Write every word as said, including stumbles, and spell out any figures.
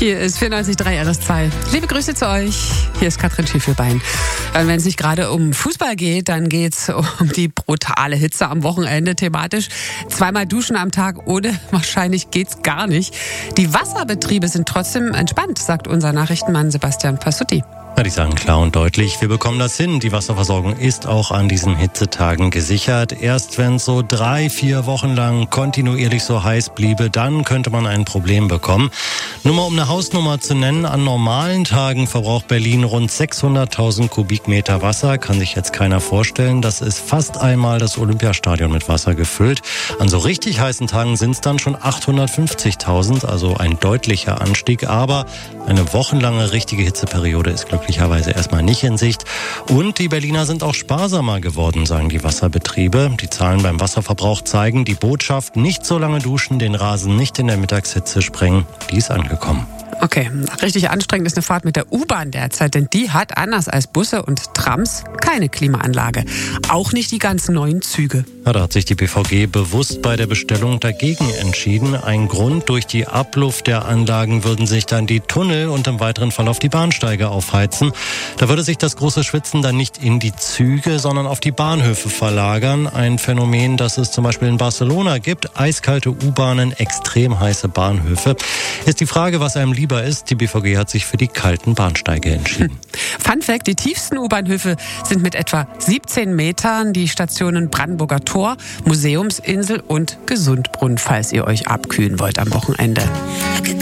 Hier ist vierundneunzig Komma drei R S zwei. Liebe Grüße zu euch. Hier ist Katrin Schiefelbein. Wenn es nicht gerade um Fußball geht, dann geht es um die brutale Hitze am Wochenende thematisch. Zweimal duschen am Tag ohne wahrscheinlich geht's gar nicht. Die Wasserbetriebe sind trotzdem entspannt, sagt unser Nachrichtenmann Sebastian Passutti. Ja, die sagen klar und deutlich, wir bekommen das hin. Die Wasserversorgung ist auch an diesen Hitzetagen gesichert. Erst wenn es so drei, vier Wochen lang kontinuierlich so heiß bliebe, dann könnte man ein Problem bekommen. Nur mal um eine Hausnummer zu nennen, an normalen Tagen verbraucht Berlin rund sechshunderttausend Kubikmeter Wasser. Kann sich jetzt keiner vorstellen. Das ist fast einmal das Olympiastadion mit Wasser gefüllt. An so richtig heißen Tagen sind es dann schon achthundertfünfzigtausend, also ein deutlicher Anstieg. Aber eine wochenlange richtige Hitzeperiode ist glücklich. Glücklicherweise erstmal nicht in Sicht. Und die Berliner sind auch sparsamer geworden, sagen die Wasserbetriebe. Die Zahlen beim Wasserverbrauch zeigen, die Botschaft nicht so lange duschen, den Rasen nicht in der Mittagshitze sprengen, die ist angekommen. Okay, richtig anstrengend ist eine Fahrt mit der U-Bahn derzeit, denn die hat anders als Busse und Trams keine Klimaanlage. Auch nicht die ganz neuen Züge. Ja, da hat sich die B V G bewusst bei der Bestellung dagegen entschieden. Ein Grund: durch die Abluft der Anlagen würden sich dann die Tunnel und im weiteren Verlauf die Bahnsteige aufheizen. Da würde sich das große Schwitzen dann nicht in die Züge, sondern auf die Bahnhöfe verlagern. Ein Phänomen, das es zum Beispiel in Barcelona gibt. Eiskalte U-Bahnen, extrem heiße Bahnhöfe. Ist die Frage, was einem lieber ist. Die B V G hat sich für die kalten Bahnsteige entschieden. Fun Fact: Die tiefsten U-Bahnhöfe sind mit etwa siebzehn Metern die Stationen Brandenburger Tor, Museumsinsel und Gesundbrunn, falls ihr euch abkühlen wollt am Wochenende.